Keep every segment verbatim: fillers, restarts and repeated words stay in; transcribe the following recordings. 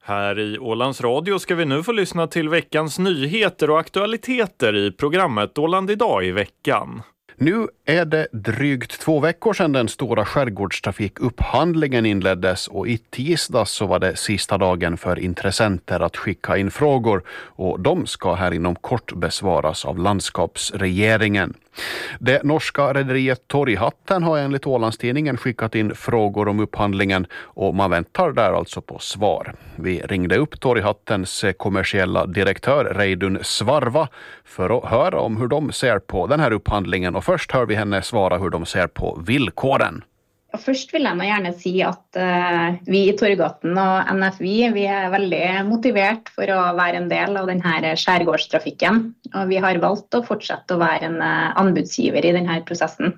Här i Ålands Radio ska vi nu få lyssna till veckans nyheter och aktualiteter i programmet Åland idag i veckan. Nu är det drygt två veckor sedan den stora skärgårdstrafikupphandlingen inleddes och i tisdags så var det sista dagen för intressenter att skicka in frågor och de ska här inom kort besvaras av landskapsregeringen. Det norska rederiet Torghatten har enligt Ålandstidningen skickat in frågor om upphandlingen och man väntar där alltså på svar. Vi ringde upp Torghattens kommersiella direktör Reidun Svarva för att höra om hur de ser på den här upphandlingen och först hör vi henne svara hur de ser på villkoren. Først vil jeg nå gjerne si at uh, vi i Torghatten og N F I vi er veldig motivert for å være en del av denne skjærgårdstrafikken. Og vi har valgt å fortsette å være en uh, anbudsgiver i denne prosessen.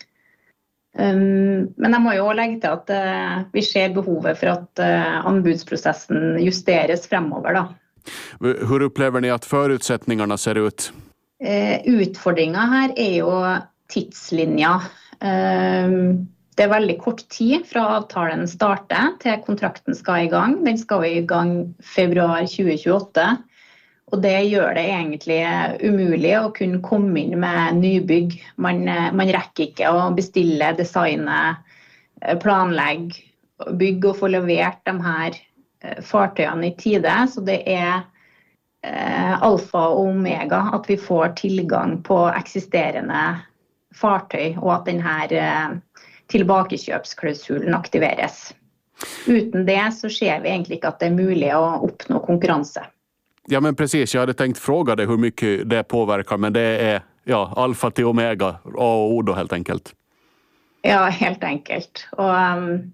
Um, men jeg må jo legge til at uh, vi ser behovet for at uh, anbudsprosessen justeres fremover. Da. Hur upplever ni att förutsättningarna ser ut? Uh, utfordringen her er jo tidslinja. Um, Det er veldig kort tid fra avtalen starter til kontrakten skal i gang. Den skal i gang februar tjue tjueåtte. Og det gjør det egentlig umulig å kunne komme inn med nybygg. Man, man rekker ikke å bestille, designe, planlegge, bygge og få levert de her fartøyene i tide. Så det er eh, alfa og omega at vi får tilgang på eksisterende fartøy og at denne eh, tilbakekjøpsklausulen aktiveres. Uten det så ser vi egentlig ikke att det är muligt att uppnå konkurrens. Ja men precis, jag hade tänkt fråga dig hur mycket det påverkar men det är ja, alfa till omega och O då helt enkelt. Ja, helt enkelt. Och um,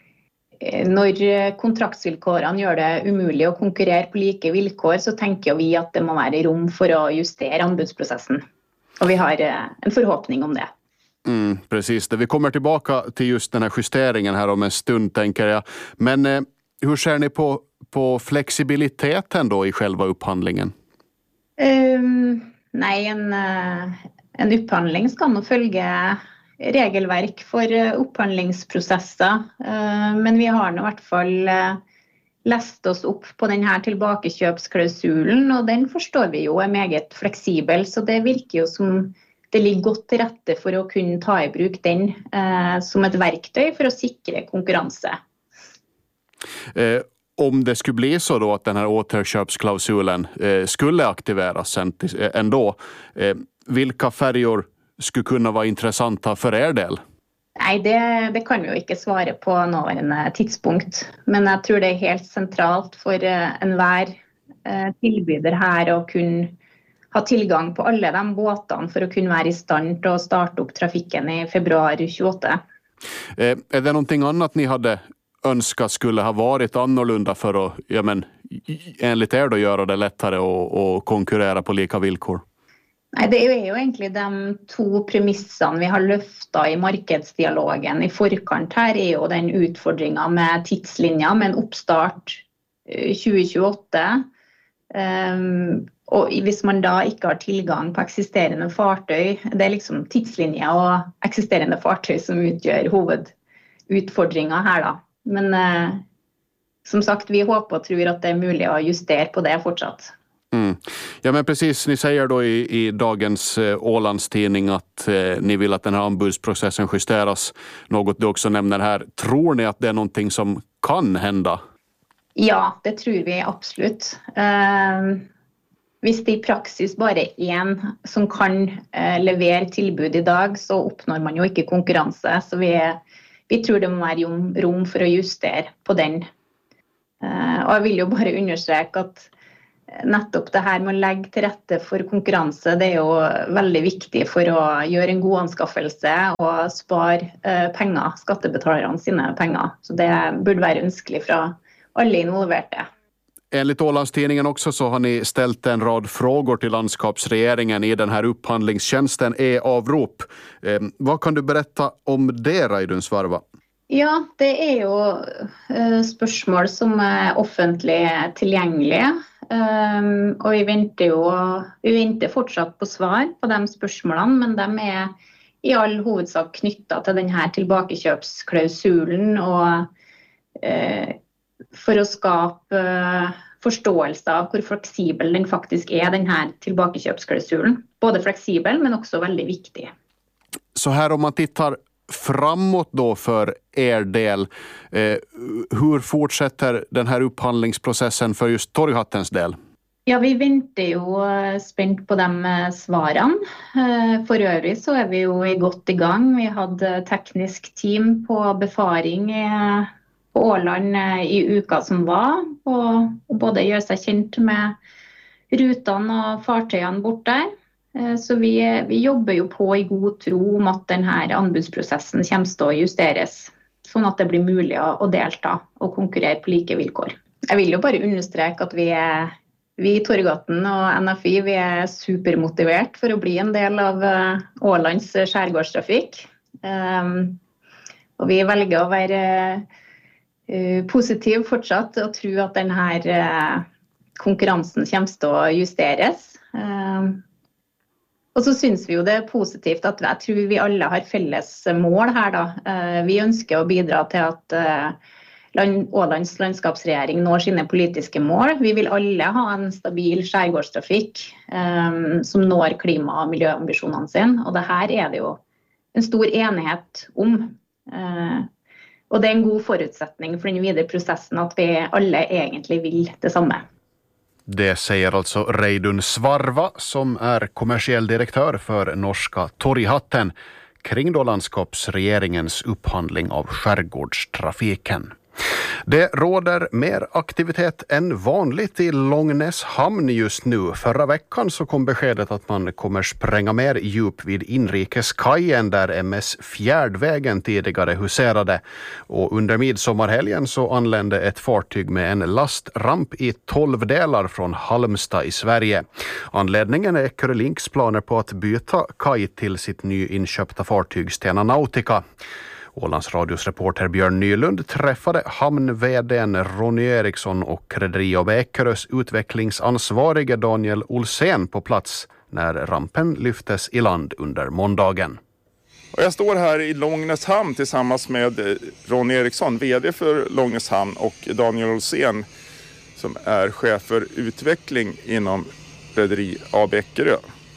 när kontraktsvillkoren gör det umuligt att konkurrera på lika villkor så tänker vi att det må vara rom för att justera anbudsprocessen. Och vi har uh, en förhoppning om det. Mm, precis, det. Vi kommer tillbaka till just den här justeringen här om en stund tänker jag. Men eh, hur ser ni på, på flexibiliteten då i själva upphandlingen? Um, nej, en, en upphandling ska nog följa regelverk för upphandlingsprocesser. Uh, men vi har nog i hvert fall uh, läst oss upp på den här tillbakaköpsklausulen och den förstår vi ju är meget flexibel så det virker ju som det ligger godt til rette for å kunne ta i bruk den eh, som et verktøy for å sikre konkurranse. Eh, om det skulle bli så då att den här återköpsklausulen eh, skulle aktiveras sen, eh, ändå, eh, vilka färjor skulle kunna vara intressanta för er del? Nej, det, det kan vi jo ikke svare på nåværende tidspunkt. Men jeg tror det er helt sentralt for eh, enhver eh, tilbyder her å kunne ha tillgång på alla de båtarna för att kunna vara i stand att starta upp trafiken i februar tjueåtte. Eh, är det någonting annat ni hade önskat skulle ha varit annorlunda för att, ja men, enligt er då göra det lättare att, att konkurrera på lika villkor? Nej, det är ju egentligen de två premisserna vi har lyfta i marknadsdialogen i förkant här är ju den utfordringen med tidslinjen med en uppstart tjue tjueåtte. Um, og hvis man da ikke har tilgang på eksisterende fartøy, det er liksom tidslinje og eksisterende fartøy som utgjør hovedutfordringen her da. Men eh, som sagt, vi håper og tror att det är muligt att justera på det fortsatt. Mm. Ja men precis, ni säger då i, i dagens eh, Ålandstidning att eh, ni vill att den här anbudsprocessen justeras. Något du också nämner här. Tror ni att det är någonting som kan hända? Ja, det tror vi absolutt. Uh, hvis det i praksis bare er en som kan uh, levere tilbud i dag, så oppnår man jo ikke konkurranse. Så vi, vi tror det må være rom, rom for å justere på den. Uh, og jeg vil jo bare understreke at nettopp det her med å legge til rette for konkurranse, det er jo veldig viktig for å gjøre en god anskaffelse og spare uh, penger, skattebetalerne sine penger. Så det burde være ønskelig fra alla involverade. Enligt Ålandstidningen också så har ni ställt en rad frågor till landskapsregeringen i den här upphandlingstjänsten e-avrop. Eh, vad kan du berätta om det, Reidun Svarva? Ja, det är ju uh, spørsmål som är offentligt tillgängliga. Um, och vi väntar ju vi väntar fortsatt på svar på de spørsmålene, men de är i all huvudsak knyttet till den här tillbakaköpsklausulen och uh, för att skapa förståelse av hur flexibel den faktiskt är, den här tillbakaköpsklausulen. Både flexibel men också väldigt viktig. Så här om man tittar framåt då för er del, eh, hur fortsätter den här upphandlingsprocessen för just Torghattens del? Ja, vi väntar ju spänt på de svaren. För övrigt så är vi ju gott igång. Vi hade tekniskt team på befaring på Åland i uka som var och både gör sig känt med rutan och fartygen bort där. Så vi, vi jobbar ju på i god tro om att den här anbudsprocessen kommer att justeras så att det blir möjligt att delta och konkurrera på lika villkor. Jag vill ju bara understryka att vi är Vi i Torghatten och N F I vi är supermotiverat för att bli en del av Ålands skärgårdstrafik. Um, och vi väljer att vara uh, positiv fortsatt och tro att den här uh, konkurrensen kommer att justeras. Um, och så syns vi ju det är positivt att jag tror vi alla har fälles mål här då. Uh, vi önskar att bidra till att uh, Land, Ålands landskapsregering når sine politiske mål. Vi vill alla ha en stabil skärgårdstrafik um, som når klima- och miljöambitionerna sin. Och det här är det ju en stor enighet om. Uh, och det är en god förutsättning för den vidare processen att vi alla egentligen vill detsamma. Det säger alltså Reidun Svarva som är kommersiell direktör för norska Torghatten kring då landskapsregeringens upphandling av skärgårdstrafiken. Det råder mer aktivitet än vanligt i Långnäs hamn just nu. Förra veckan så kom beskedet att man kommer spränga mer djup vid inrikeskajen där M S Fjärdvägen tidigare huserade. Och under midsommarhelgen så anlände ett fartyg med en lastramp i tolv delar från Halmstad i Sverige. Anledningen är Ekerölinks planer på att byta kaj till sitt nyinköpta fartyg Stena Nautica. Ålands radios reporter Björn Nylund träffade hamn-vdn Ronny Eriksson och Rederi A B Ekerös utvecklingsansvarige Daniel Olsén på plats när rampen lyftes i land under måndagen. Och jag står här i Långnäs hamn tillsammans med Ronny Eriksson, vd för Långnäs hamn, och Daniel Olsén som är chef för utveckling inom Rederi A B Ekerö.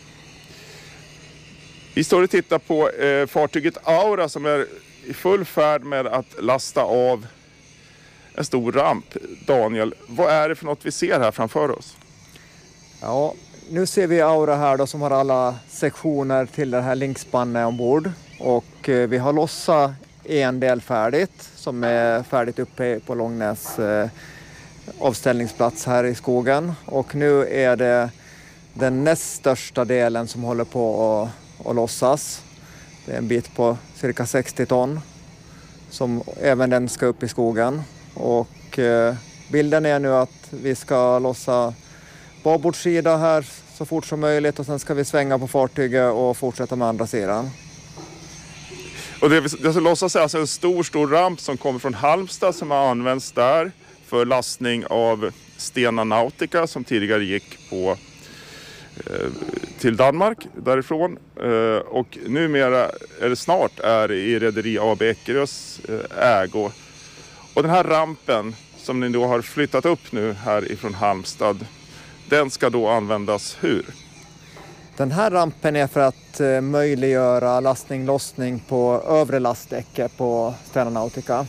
Vi står och tittar på eh, fartyget Aura som är i full färd med att lasta av en stor ramp. Daniel, vad är det för något vi ser här framför oss? Ja, nu ser vi Aura här då, som har alla sektioner till det här linkspannet ombord. Och eh, vi har lossat en del färdigt som är färdigt uppe på Långnäs eh, avställningsplats här i skogen. Och nu är det den näst största delen som håller på att, att lossas. Det är en bit på cirka sextio ton som även den ska upp i skogen. Och eh, bilden är nu att vi ska lossa babordssida här så fort som möjligt och sen ska vi svänga på fartyget och fortsätta med andra sidan. Och det, det ska lossas alltså en stor, stor ramp som kommer från Halmstad som har använts där för lastning av Stena Nautica som tidigare gick på till Danmark därifrån och numera är det snart är i Rederi A B Ekerös ägo. Och den här rampen som ni då har flyttat upp nu här ifrån Halmstad, den ska då användas hur? Den här rampen är för att möjliggöra lastning lossning på övre lastdäcket på Stena Nautica.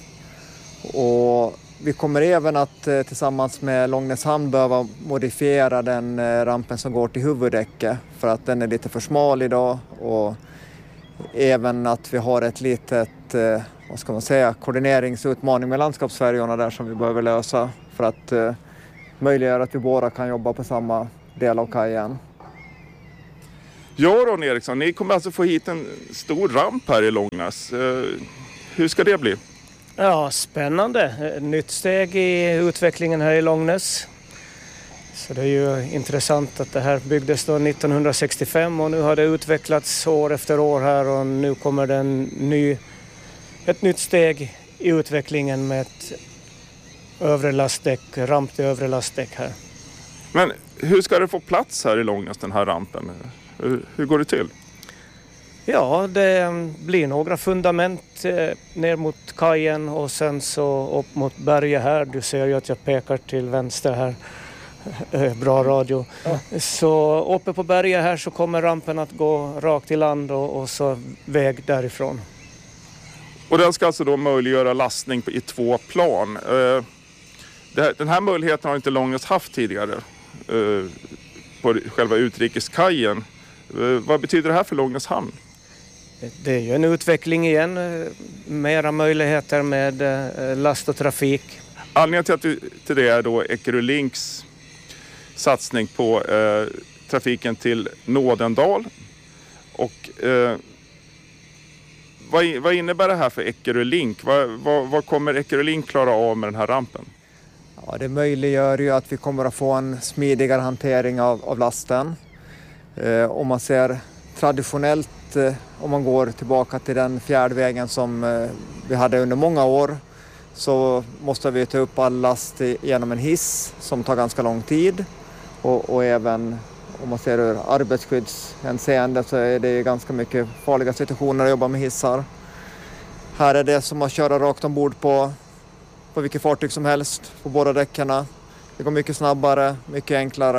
Och vi kommer även att tillsammans med Långnäs hamn behöva modifiera den rampen som går till huvuddäcket för att den är lite för smal idag, och även att vi har ett litet, vad ska man säga, koordineringsutmaning med landskapsfärjorna där som vi behöver lösa för att möjliggöra att vi båda kan jobba på samma del av kajen. Ja, Ronny Eriksson, ni kommer alltså få hit en stor ramp här i Långnäs. Hur ska det bli? Ja, spännande. Ett nytt steg i utvecklingen här i Långnäs. Så det är ju intressant att det här byggdes då nittonhundrasextiofem och nu har det utvecklats år efter år här och nu kommer det en ny, ett nytt steg i utvecklingen med ett övre lastdäck, ramp till övre lastdäck här. Men hur ska det få plats här i Långnäs, den här rampen? Hur, hur går det till? Ja, det blir några fundament ner mot kajen och sen så upp mot berget här. Du ser ju att jag pekar till vänster här. Bra radio. Ja. Så uppe på berget här så kommer rampen att gå rakt i land och, och så väg därifrån. Och den ska alltså då möjliggöra lastning i två plan. Eh, det här, den här möjligheten har inte Långnäs haft tidigare eh, på själva utrikeskajen. Eh, vad betyder det här för Långnäs hamn? Det är ju en utveckling igen, mera möjligheter med last och trafik. Anledningen till, att, till det är då Ekerölinks satsning på eh, trafiken till Nådendal. Och eh, vad, vad innebär det här för Ekerölink? Vad, vad, vad kommer Ekerölink klara av med den här rampen? Ja, det möjliggör ju att vi kommer att få en smidigare hantering av, av lasten. Eh, om man ser traditionellt, eh, om man går tillbaka till den fjärdvägen som eh, vi hade under många år, så måste vi ta upp all last genom en hiss som tar ganska lång tid. Och, och även om man ser ur arbetsskyddshänseende så är det ganska mycket farliga situationer att jobba med hissar. Här är det som att köra rakt ombord på, på vilket fartyg som helst, på båda däckarna. Det går mycket snabbare, mycket enklare.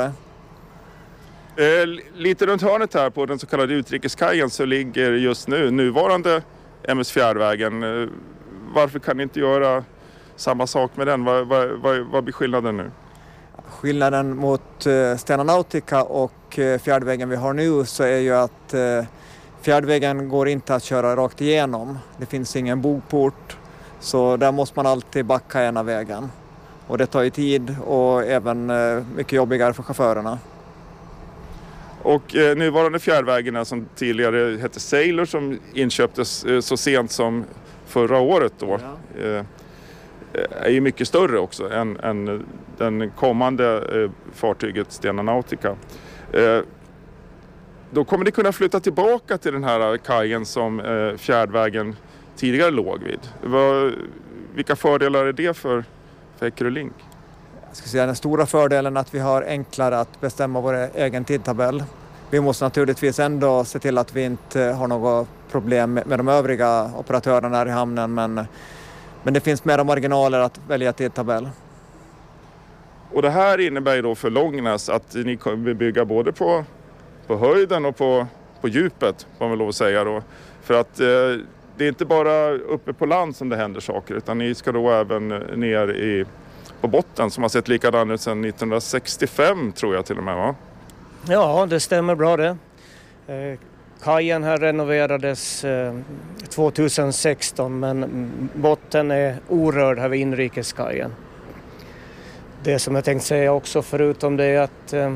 Eh, lite runt hörnet här på den så kallade utrikeskajen så ligger just nu nuvarande M S Fjärdvägen. Eh, varför kan ni inte göra samma sak med den? Vad, vad, vad, vad blir skillnaden nu? Skillnaden mot eh, Stena Nautica och eh, fjärdvägen vi har nu så är ju att eh, fjärdvägen går inte att köra rakt igenom. Det finns ingen bogport, så där måste man alltid backa ena vägen. Och det tar ju tid och även eh, mycket jobbigare för chaufförerna. Och eh, nuvarande fjärdvägen som tidigare hette Sailor som inköptes eh, så sent som förra året då. Ja. Eh, är ju mycket större också än, än den kommande eh, fartyget Stena Nautica. Eh, då kommer ni kunna flytta tillbaka till den här kajen som eh, fjärdvägen tidigare låg vid. Vad, vilka fördelar är det för, för Ekerölink? Jag ska säga den stora fördelen är att vi har enklare att bestämma vår egen tidtabell. Vi måste naturligtvis ändå se till att vi inte har något problem med, med de övriga operatörerna här i hamnen, men Men det finns mera marginaler att välja tidtabell. Och det här innebär ju då för Långnäs att ni kommer bygga både på, på höjden och på, på djupet, får man lov att säga då. För att eh, det är inte bara uppe på land som det händer saker, utan ni ska då även ner i, på botten som har sett likadan ut sedan nittonhundrasextiofem tror jag till och med, va? Ja, det stämmer bra det. Eh, Kajen här renoverades eh, tjugohundrasexton, men botten är orörd här vid inrikeskajen. Det som jag tänkte säga också förutom det är att eh,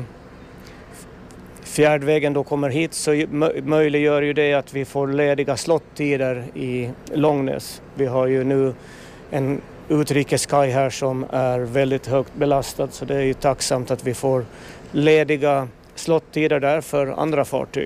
fjärdvägen då kommer hit så möjliggör ju det att vi får lediga slottider i Långnäs. Vi har ju nu en utrikeskaj här som är väldigt högt belastad, så det är ju tacksamt att vi får lediga slottider där för andra fartyg.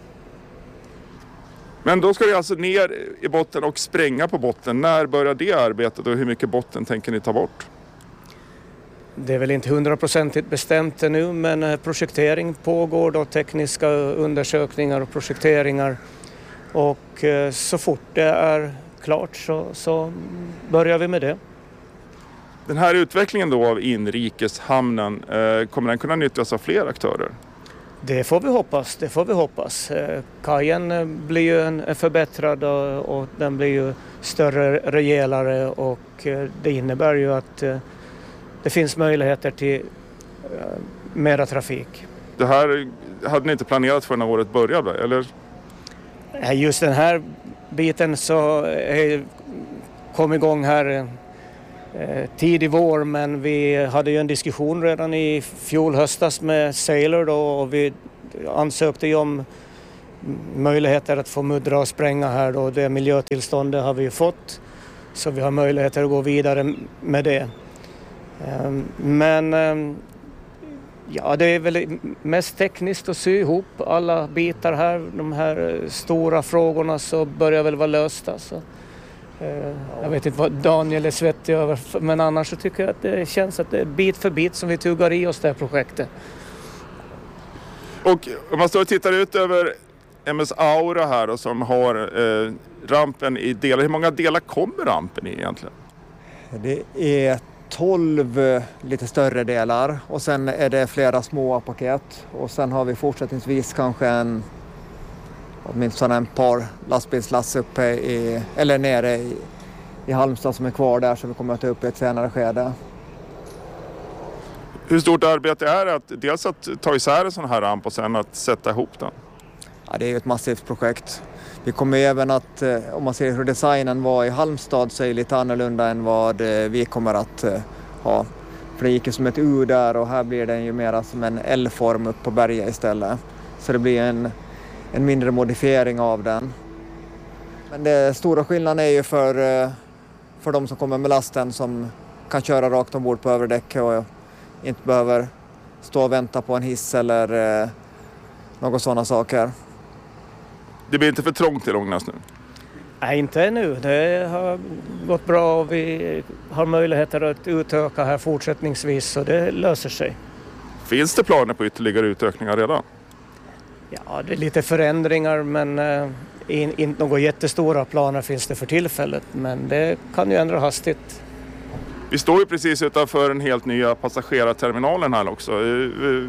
Men då ska det alltså ner i botten och spränga på botten. När börjar det arbetet och hur mycket botten tänker ni ta bort? Det är väl inte hundraprocentigt bestämt nu, men projektering pågår då, tekniska undersökningar och projekteringar. Och så fort det är klart så, så börjar vi med det. Den här utvecklingen då av inrikeshamnen, eh, kommer den kunna nyttjas av fler aktörer? Det får vi hoppas, det får vi hoppas. Kajen blir ju en förbättrad och, och den blir ju större, rejälare, och det innebär ju att det finns möjligheter till mera trafik. Det här hade ni inte planerat för när året började, eller? Just den här biten så kom igång här tidig vår, men vi hade ju en diskussion redan i fjol höstas med Sailor då, och vi ansökte ju om möjligheter att få muddra och spränga här då. Det miljötillståndet har vi fått, så vi har möjligheter att gå vidare med det. Men ja, det är väl mest tekniskt att sy ihop alla bitar här. De här stora frågorna så börjar väl vara lösta. Så. Jag vet inte vad Daniel är svettig över, men annars så tycker jag att det känns att det är bit för bit som vi tuggar i oss det här projektet. Och om man står och tittar ut över M S Aura här då, som har eh, rampen i delar. Hur många delar kommer rampen i egentligen? Det är tolv lite större delar och sen är det flera små paket. Och sen har vi fortsättningsvis kanske en, åtminstone en par lastbilslass uppe i, eller nere i, i Halmstad som är kvar där, så vi kommer att ta upp i ett senare skede. Hur stort arbete är det att dels att ta isär en sån här ramp och sen att sätta ihop den? Ja, det är ju ett massivt projekt. Vi kommer ju även att, om man ser hur designen var i Halmstad, så är det lite annorlunda än vad vi kommer att ha. För det gick ju som ett U där och här blir den ju mer som en L-form upp på berget istället. Så det blir en, en mindre modifiering av den. Men det stora skillnaden är ju för, för de som kommer med lasten som kan köra rakt ombord på överdäck och inte behöver stå och vänta på en hiss eller eh, några sådana saker. Det blir inte för trångt i Långnäs nu? Nej, inte ännu. Det har gått bra och vi har möjligheter att utöka här fortsättningsvis, så det löser sig. Finns det planer på ytterligare utökningar redan? Ja, det är lite förändringar, men eh, in, inte några jättestora planer finns det för tillfället. Men det kan ju ändra hastigt. Vi står ju precis utanför den helt nya passagerarterminalen här också. Hur,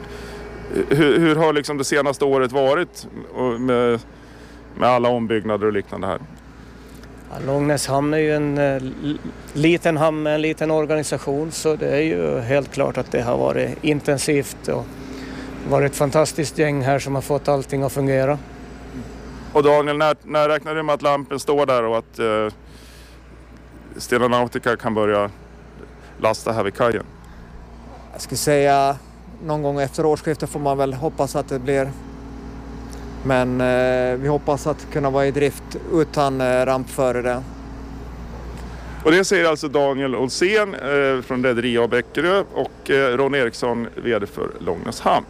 hur har liksom det senaste året varit med, med alla ombyggnader och liknande här? Ja, Långnäs hamn är ju en eh, liten hamn med en liten organisation, så det är ju helt klart att det har varit intensivt och varit ett fantastiskt gäng här som har fått allting att fungera. Och Daniel, när, när räknar du med att lampen står där och att eh, Stena Nautica kan börja lasta här vid kajen? Jag skulle säga någon gång efter årsskiftet får man väl hoppas att det blir. Men eh, vi hoppas att kunna vara i drift utan eh, ramp före det. Och det säger alltså Daniel Olsén eh, från Rederi A B Eckerö och eh, Ron Eriksson, vd för Långnäs hamn.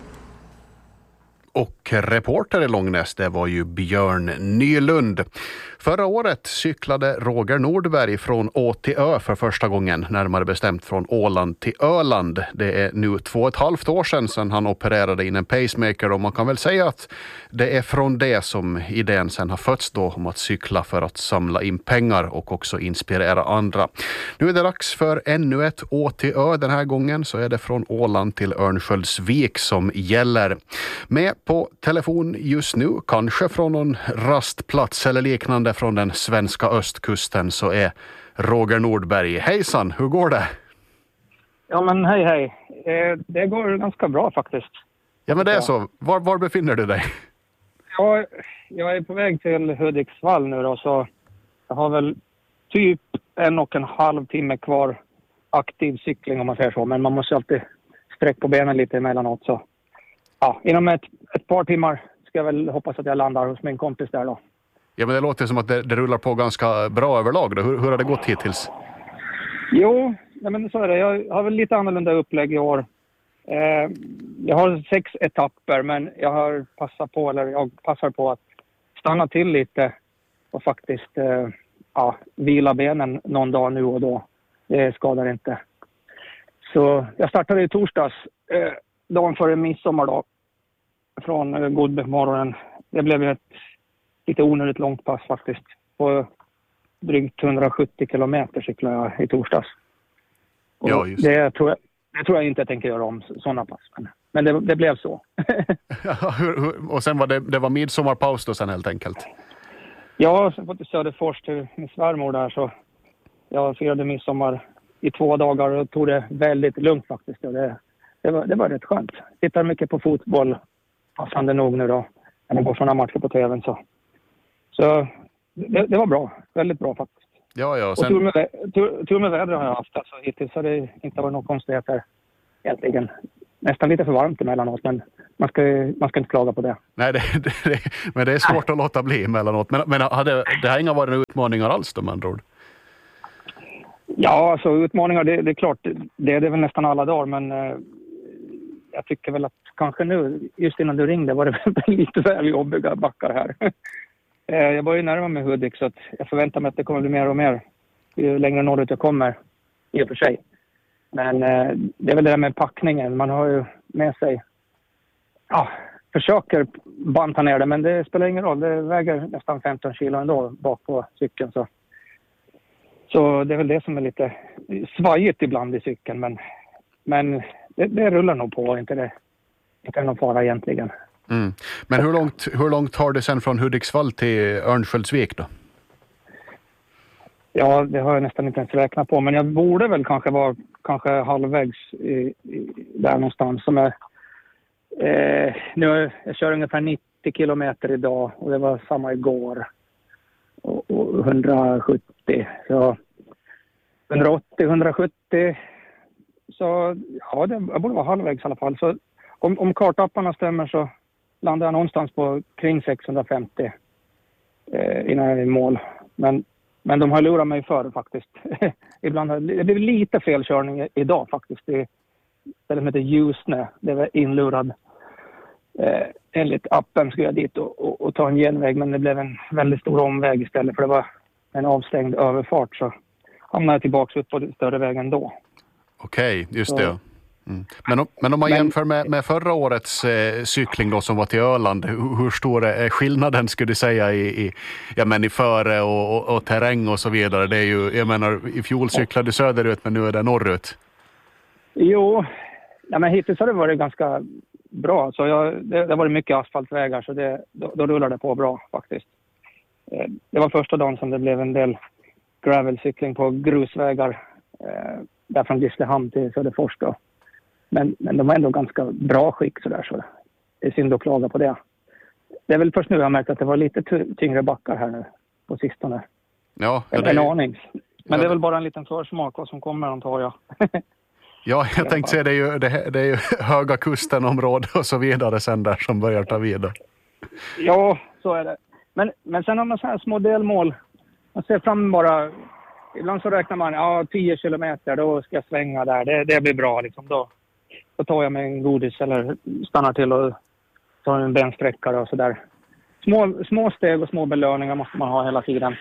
Och reporter i Långnäs, det var ju Björn Nylund. Förra året cyklade Roger Nordberg från Å till Ö för första gången, närmare bestämt från Åland till Öland. Det är nu två och ett halvt år sedan, sedan han opererade in en pacemaker, och man kan väl säga att det är från det som idén sen har fötts då om att cykla för att samla in pengar och också inspirera andra. Nu är det dags för ännu ett Å till Ö. Den här gången så är det från Åland till Örnsköldsvik som gäller. Med på telefon just nu, kanske från någon rastplats eller liknande från den svenska östkusten, så är Roger Nordberg. Hejsan, hur går det? Ja men hej hej, eh, det går ganska bra faktiskt. Ja men det är så, var, var befinner du dig? Ja, jag är på väg till Hudiksvall nu då, så jag har väl typ en och en halv timme kvar aktiv cykling om man säger så, men man måste alltid sträcka på benen lite emellanåt, så ja, inom ett, ett par timmar ska jag väl hoppas att jag landar hos min kompis där då. Ja men det låter som att det, det rullar på ganska bra överlag då. Hur, hur har det gått hittills? Jo, ja, men så är det. Jag har väl lite annorlunda upplägg i år. Eh, jag har sex etapper, men jag har passat på, eller jag passar på att stanna till lite och faktiskt eh, ja, vila benen någon dag nu och då. Det skadar inte. Så jag startade i torsdags, eh, dagen före midsommar då, från eh, Godbemorgonen. Det blev ett lite onödigt långt pass faktiskt. På drygt hundrasjuttio kilometer cyklade jag i torsdags. Och ja, just. Det, tror jag, det tror jag inte jag tänker göra om sådana pass. Men, men det, det blev så. hur, hur, och sen var det, det var midsommarpaus då sen helt enkelt? Ja, sen var till Söderfors till min svärmor där, så jag firade midsommar i två dagar och tog det väldigt lugnt faktiskt. Och det, det, var, det var rätt skönt. Tittar mycket på fotboll, passande nog nu då. När det går sådana matcher på tvn så. Så det, det var bra, väldigt bra faktiskt. Ja, ja. Sen... Och tur med, tur, tur med vädret har jag haft, alltså hittills har det inte varit någon konstigheter egentligen. Nästan lite för varmt emellanåt, men man ska, man ska inte klaga på det. Nej, det, det, det, men det är svårt Nej. att låta bli emellanåt. Men, men hade det här inga varit några utmaningar alls då, med andra ord? Ja, alltså utmaningar, det, det är klart, det är det väl nästan alla dagar, men eh, jag tycker väl att kanske nu, just innan du ringde, var det väl lite väl jobbiga backar här. Jag var ju närmare med Hudik, så att jag förväntar mig att det kommer bli mer och mer ju längre norrut jag kommer, i och för sig. Men eh, det är väl det där med packningen. Man har ju med sig ja, försöker banta ner det, men det spelar ingen roll. Det väger nästan femton kilo ändå bak på cykeln. Så, så det är väl det som är lite svajigt ibland i cykeln. Men, men det, det rullar nog på, inte det inte någon fara egentligen. Mm. Men hur långt, hur långt har du sen från Hudiksvall till Örnsköldsvik då? Ja, det har jag nästan inte ens räknat på. Men jag borde väl kanske vara kanske halvvägs i, i, där någonstans. Som är, eh, nu jag kör ungefär nittio kilometer idag och det var samma igår. Och, och hundrasjuttio. Så hundraåttio, hundrasjuttio. Så ja, det, jag borde vara halvvägs i alla fall. Så om, om kartapparna stämmer så landar jag någonstans på kring sexhundrafemtio eh, innan jag är i mål. Men Men de har lurat mig för faktiskt. Ibland har det blivit lite felkörning idag faktiskt. Det är som heter Ljusne. Det var inlurad. Eh, enligt appen skulle jag dit och, och, och ta en genväg. Men det blev en väldigt stor omväg istället. För det var en avstängd överfart. Så hamnade jag tillbaka upp på större vägen då. Okej, just så. det. Mm. Men, om, men om man men, jämför med, med förra årets eh, cykling då som var till Öland, hur, hur stor är skillnaden skulle du säga i, i, ja, men i före och, och, och terräng och så vidare? Det är ju, jag menar, i fjol cyklade du söderut men nu är det norrut. Jo, ja, men hittills har det varit ganska bra. Så jag, det, det har varit mycket asfaltvägar så det, då, då rullar det på bra faktiskt. Eh, det var första dagen som det blev en del gravelcykling på grusvägar eh, där från Grisslehamn till Söderfors då. Men, men de var ändå ganska bra skick sådär, så det är synd att klaga på det. Det är väl först nu jag har märkt att det var lite tyngre backar här nu på sistone. Ja, en, det, en aning. Men ja, det är väl bara en liten försmak vad som kommer antar jag. Ja, jag tänkte säga det är ju, det, det är ju höga kustenområde och så vidare sen där som börjar ta vidare. Ja, så är det. Men, men sen har man så här små delmål. Man ser fram bara, ibland så räknar man, ja tio kilometer, då ska jag svänga där. Det, det blir bra liksom då. Då tar jag mig en godis eller stannar till och tar en bensträckare och sådär. Små, små steg och små belöningar måste man ha hela tiden.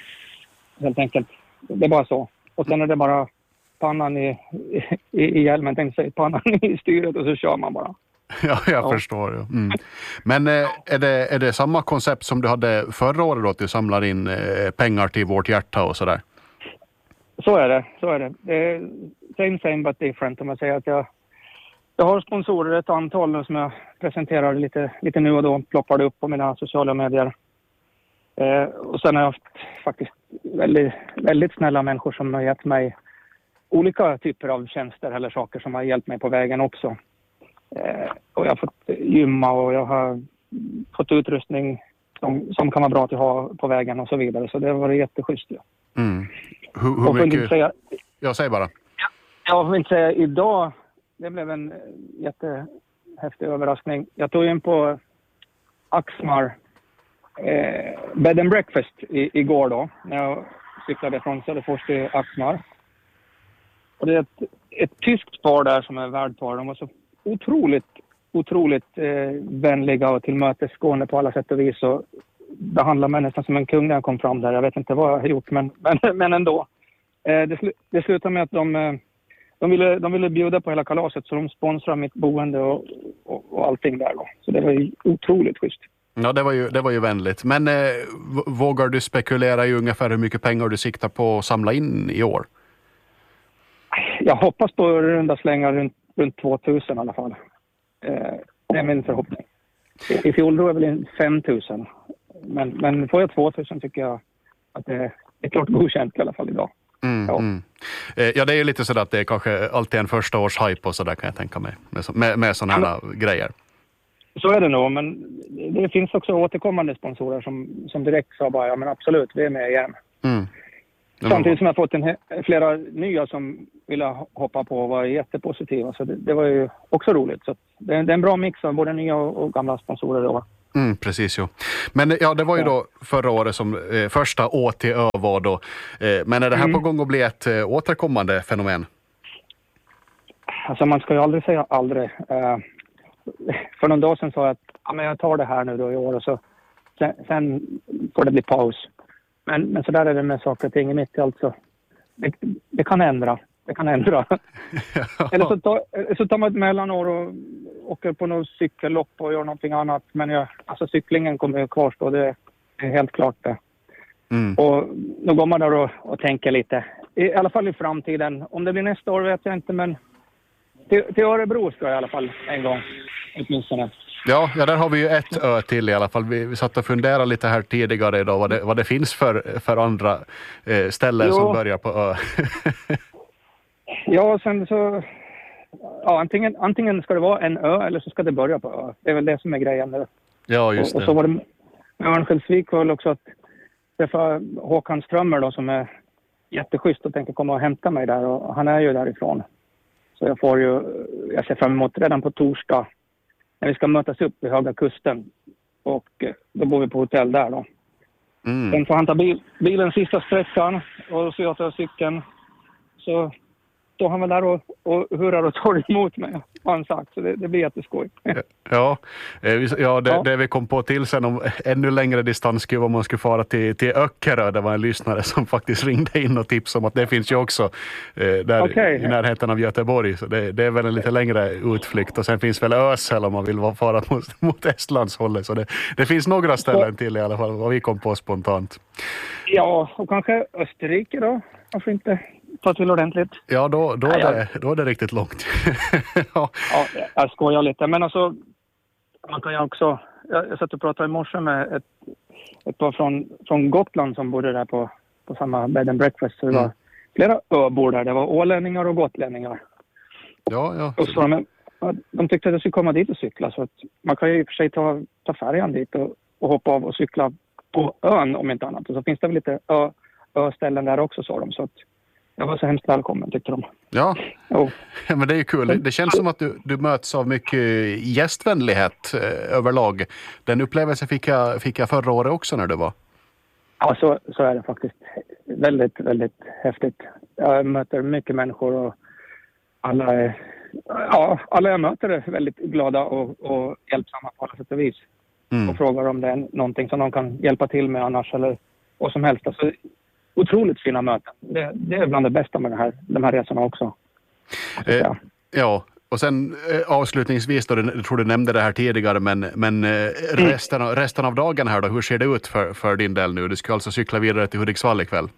Helt enkelt. Det är bara så. Och sen är det bara pannan i, i, i hjälmen, tänkte säga, pannan i styret och så kör man bara. Ja, jag ja. förstår. Ja. Mm. Men eh, är, det, är det samma koncept som du hade förra året då? Att du samlar in eh, pengar till Vårt Hjärta och sådär? Så är det. Så är det. Det är same same but different om jag säger att jag Jag har sponsorer ett antal som jag presenterar lite, lite nu och då. Ploppar det upp på mina sociala medier. Eh, och sen har jag haft faktiskt väldigt, väldigt snälla människor som har gett mig olika typer av tjänster eller saker som har hjälpt mig på vägen också. Eh, och jag har fått gymma och jag har fått utrustning som, som kan vara bra att ha på vägen och så vidare. Så det har varit jätteschysst. Ja. Mm. Hur, hur mycket... Säga... Jag säger bara. Jag vill inte säga idag... Det blev en jättehäftig överraskning. Jag tog in på Axmar eh, Bed and Breakfast i, igår då. När jag cyklade från Söderfors till Axmar. Och det är ett, ett tyskt par där som är värdpar. De var så otroligt, otroligt eh, vänliga och tillmötesgående på alla sätt och vis. Och behandlade mig nästan som en kung när jag kom fram där. Jag vet inte vad jag har gjort men, men, men ändå. Eh, det, sl- det slutade med att de... Eh, De ville, de ville bjuda på hela kalaset så de sponsrar mitt boende och, och, och allting där då. Så det var ju otroligt schysst. Ja, det var ju, det var ju vänligt. Men eh, vågar du spekulera i ungefär hur mycket pengar du siktar på att samla in i år? Jag hoppas på runda slängar runt, runt tvåtusen i alla fall. Eh, det är min förhoppning. I, i fjol då är väl in femtusen. Men, men får jag tvåtusen tycker jag att det är klart godkänt i alla fall idag. Mm, ja. Mm. ja, det är ju lite så att det är kanske alltid en första års hype och så där kan jag tänka mig. Med, med, med sådana här men, grejer. Så är det nog, men det finns också återkommande sponsorer som, som direkt sa bara, ja men absolut, vi är med igen. Mm. Samtidigt som jag fått en, flera nya som ville hoppa på och var jättepositiva. Så det, det var ju också roligt. Så det, det är en bra mix av både nya och, och gamla sponsorer då. Mm, precis, jo. Men ja, det var ju då förra året som eh, första Å till Ö var då. Eh, men är det här mm. på gång att bli ett eh, återkommande fenomen? Alltså man ska ju aldrig säga aldrig. Eh, för någon dag sedan sa jag att ja, men jag tar det här nu då i år och så sen, sen får det bli paus. Men, men så där är det med saker och ting i mitt alltså. Det, det kan ändra. Det kan ändra. Ja. Eller så tar, så tar man ett mellanår och, åker på något cykellopp och gör någonting annat. Men jag, alltså cyklingen kommer ju kvarstå, det är helt klart det. Mm. Och då går man där och, och tänker lite. I alla fall i framtiden. Om det blir nästa år vet jag inte, men till, till Örebro ska jag i alla fall en gång. Åtminstone. Ja, ja, där har vi ju ett ö till i alla fall. Vi, vi satt och funderade lite här tidigare idag vad det, vad det finns för, för andra eh, ställen jo. som börjar på ö. Ja, sen så... Ja, antingen, antingen ska det vara en ö eller så ska det börja på ö. Det är väl det som är grejen nu. Ja, just det. Och, och så var det med Örnsköldsvik var också att träffa Håkan Strömmer då, som är jätteschysst och tänker komma och hämta mig där. Och han är ju därifrån. Så jag får ju... Jag ser fram emot redan på torsdag när vi ska mötas upp vid Höga Kusten. Och då bor vi på hotell där då. Mm. Sen får han ta bil, bilen sista sträckan och så jag tar cykeln. Så står han väl där och, och hurrar och tar emot mig, har han sagt. Så det, det blir jätteskoj. Ja, ja, det, ja. det vi kom på till sen om ännu längre distans skulle vara om man skulle fara till, till Öckerö. Det var en lyssnare som faktiskt ringde in och tipsade om att det finns ju också eh, där okay. i närheten av Göteborg. Så det, det är väl en lite längre utflykt. Och sen finns väl Ösel om man vill fara mot, mot Estlands hållet. Så det, det finns några ställen så. Till i alla fall vad vi kom på spontant. Ja, och kanske Österrike då. Varför inte? Ta till ordentligt. Ja, då, då, är det, då är det riktigt långt. ja. ja, jag skojar lite. Men alltså, man kan ju också... Jag, jag satt och pratade i morse med ett, ett par från, från Gotland som bodde där på, på samma bed and breakfast. Så det mm. var flera öbor där. Det var ålänningar och gotlänningar. Ja, ja. Och så de, de tyckte att jag skulle komma dit och cykla. Så att man kan ju i och för sig ta, ta färjan dit och, och hoppa av och cykla på ön om inte annat. Och så finns det väl lite ö, ö-ställen där också, sa de. Så att jag var så hemskt välkommen, tyckte de. Ja, oh. men det är ju kul. Det känns som att du, du möts av mycket gästvänlighet eh, överlag. Den upplevelsen fick jag, fick jag förra året också när du var. Ja, så, så är det faktiskt. Väldigt, väldigt häftigt. Jag möter mycket människor och alla är, ja, alla jag möter är väldigt glada och, och hjälpsamma på alla sätt och vis. Mm. Och frågar om det är någonting som de kan hjälpa till med annars eller vad som helst. Alltså, otroligt fina möten. Det, det är bland det bästa med det här, de här resorna också. Eh, ja, och sen eh, avslutningsvis då, jag tror du nämnde det här tidigare, men, men eh, resten, av, resten av dagen här då, hur ser det ut för, för din del nu? Du ska alltså cykla vidare till Hudiksvall ikväll.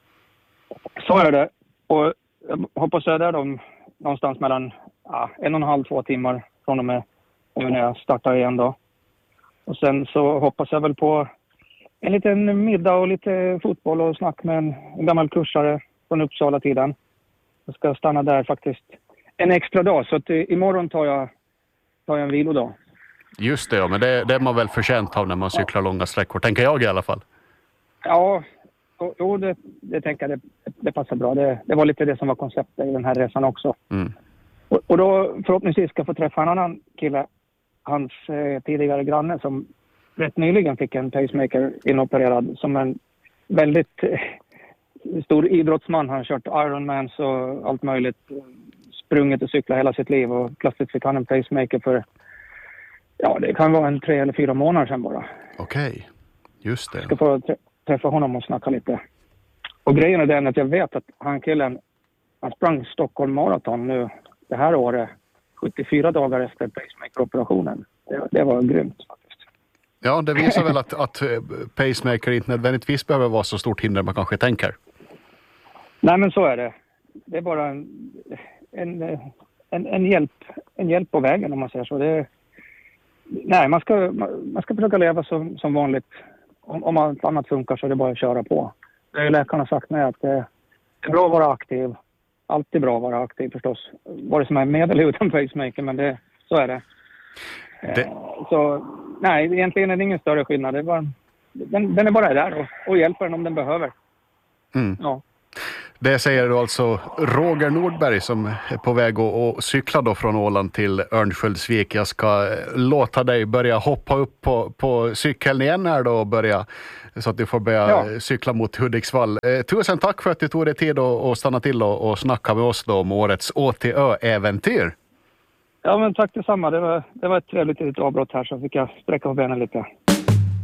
Så är det. Och jag hoppas jag är där då, någonstans mellan ja, en och en halv, två timmar från och med när jag startar igen då. Och sen så hoppas jag väl på en liten middag och lite fotboll och snack med en, en gammal kursare från Uppsala-tiden. Jag ska stanna där faktiskt en extra dag, så att imorgon tar jag, tar jag en vilodag. Just det, ja, men det, det är man väl förtjänt av när man cyklar ja. långa sträckor, tänker jag i alla fall. Ja, jo, det, det tänker jag, det, det passar bra. Det, det var lite det som var konceptet i den här resan också. Mm. Och, och då förhoppningsvis ska jag få träffa en annan kille, hans eh, tidigare granne som rätt nyligen fick en pacemaker inopererad som en väldigt eh, stor idrottsman. Han har kört Ironmans och allt möjligt. Sprungit och cyklat hela sitt liv och plötsligt fick han en pacemaker för, ja, det kan vara en tre eller fyra månader sedan bara. Okej, okay. Just det. Jag ska få träffa honom och snacka lite. Och grejen är den att jag vet att han killen, han sprang Stockholm Marathon nu det här året, sjuttiofyra dagar efter pacemaker-operationen. Det, det var grymt faktiskt. Ja, det visar väl att, att pacemaker inte nödvändigtvis behöver vara så stort hinder man kanske tänker. Nej, men så är det. Det är bara en, en, en, en, hjälp, en hjälp på vägen om man säger så. Det, nej, man ska, man ska försöka leva som, som vanligt. Om, om allt annat funkar så är det bara att köra på. Det är läkarna sagt mig att det är bra att vara aktiv. Alltid bra att vara aktiv förstås. Vare som är med eller utan pacemaker, men det, så är det. det. Så nej, egentligen är det ingen större skillnad. Det är bara, den, den är bara där och, och hjälper den om den behöver. Mm. Ja. Det säger du alltså Roger Nordberg som är på väg att cykla då från Åland till Örnsköldsvik. Jag ska låta dig börja hoppa upp på, på cykeln igen här då och börja, så att du får börja ja. cykla mot Hudiksvall. Eh, tusen tack för att du tog dig tid att stanna till och, och snacka med oss då om årets Å T Ö-äventyr. Ja, men tack detsamma. Det var, det var ett trevligt litet avbrott här så fick jag sträcka på benen lite.